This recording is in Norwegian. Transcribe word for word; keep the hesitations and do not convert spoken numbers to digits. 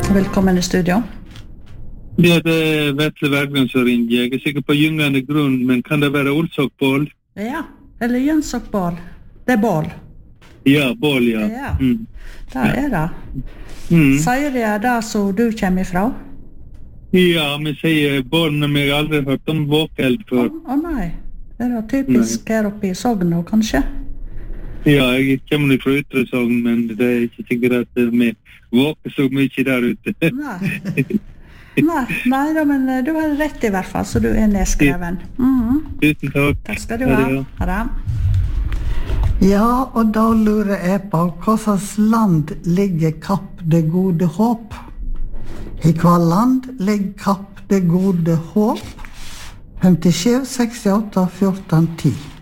Velkommen i studio. Det er Vetle Bergland som ringer. Jeg er sikker på gyngende grunn, men kan det være Olsokbål? Ja, eller Jønsokbål. Det er bål. Ja, bål, ja. Ja, Mm. det er det. Mm. Sier det det som du kommer ifra? Ja, vi sier bål, men jeg har aldri hørt om våkeld Å før. å nei, er det typisk her oppe i Sogn, kanskje? Ja, jeg kommer fra Ytre Sogn, men det er ikke sikkert at vi våker så mye der ute. Nei. Nei, nei da, men eh, du har rett i hvert fall, så du er nedskreven. Mhm. Tusen takk. Takk skal du Ha ha. det, ja. Ha det. Ja, og da lurer jeg på hva slags land ligger Kapp det gode håp? I hva land ligger Kapp det gode håp? femtisju, sekstiåtte, fjorten, ti.